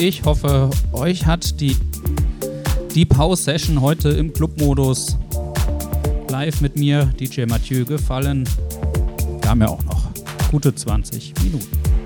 ich hoffe, euch hat die Deep House Session heute im Clubmodus live mit mir, DJ Mathieu, gefallen. Wir haben ja auch noch gute 20 Minuten.